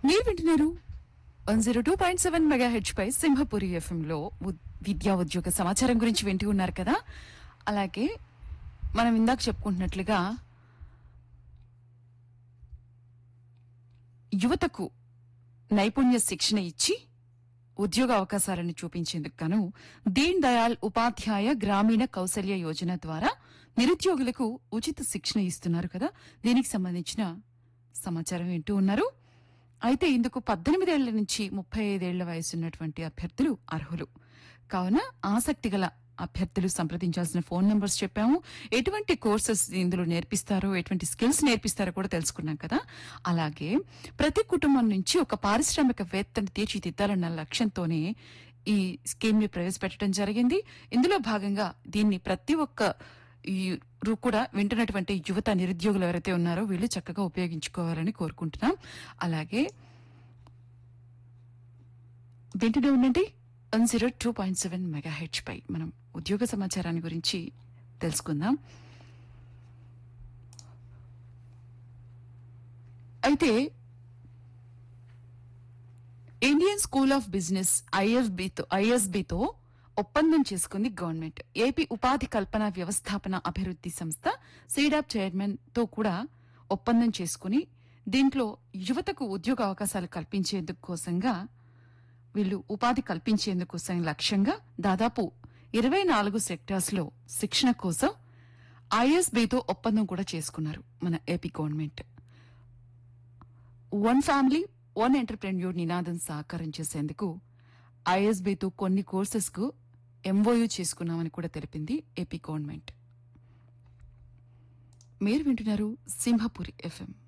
మీరు వింటున్నారు 102.7 మెగాహెచ్ పై సింహపురి ఎఫ్ఎం లో విద్యా ఉద్యోగ సమాచారం గురించి వింటూ ఉన్నారు కదా. అలాగే మనం ఇందాక చెప్పుకుంటున్నట్లుగా యువతకు నైపుణ్య శిక్షణ ఇచ్చి ఉద్యోగ అవకాశాలను చూపించేందుకు గాను దీన్ దయాళ్ ఉపాధ్యాయ గ్రామీణ కౌశల్య యోజన ద్వారా నిరుద్యోగులకు ఉచిత శిక్షణ ఇస్తున్నారు కదా. దీనికి సంబంధించిన సమాచారం వింటూ ఉన్నారు. అయితే ఇందుకు 18 ఏళ్ల నుంచి 35 ఏళ్ల వయసున్నటువంటి అభ్యర్థులు అర్హులు కావున ఆసక్తి గల అభ్యర్థులు సంప్రదించాల్సిన ఫోన్ నంబర్స్ చెప్పాము. ఎటువంటి కోర్సెస్ ఇందులో నేర్పిస్తారో, ఎటువంటి స్కిల్స్ నేర్పిస్తారో కూడా తెలుసుకున్నాం కదా. అలాగే ప్రతి కుటుంబం నుంచి ఒక పారిశ్రామికవేత్తను తీర్చిదిద్దాలన్న లక్ష్యంతోనే ఈ స్కీమ్ ని ప్రవేశపెట్టడం జరిగింది. ఇందులో భాగంగా దీన్ని ప్రతి ఒక్క కూడా వింటున్నటువంటి యువత నిరుద్యోగులు ఎవరైతే ఉన్నారో వీళ్ళు చక్కగా ఉపయోగించుకోవాలని కోరుకుంటున్నాం. అలాగే వింటూనే ఉండండి 102.7 మెగాహెచ్ పై మనం ఉద్యోగ సమాచారాన్ని గురించి తెలుసుకుందాం. అయితే ఇండియన్ స్కూల్ ఆఫ్ బిజినెస్ ఐఎస్బితో ఒప్పందం చేసుకుంది గవర్నమెంట్. ఏపీ ఉపాధి కల్పన వ్యవస్థాపన అభివృద్ది సంస్థ సీడాప్ చైర్మన్ తో కూడా ఒప్పందం చేసుకుని దీంట్లో యువతకు ఉద్యోగ అవకాశాలు కల్పించేందుకు కోసంగా వీళ్ళు ఉపాధి కల్పించేందుకు కోసం లక్ష్యంగా దాదాపు 24 సెక్టార్స్ లో శిక్షణ కోసం ఐఎస్బితో ఒప్పందం కూడా చేసుకున్నారు మన AP government. One family one entrepreneur నినాదం సాకారం చేసేందుకు ఐఎస్బితో కొన్ని కోర్సెస్ కు ఎంఓయూ చేసుకున్నామని కూడా తెలిపింది ఏపీ గవర్నమెంట్. మీరు వింటున్నారు సింహపురి ఎఫ్ఎం.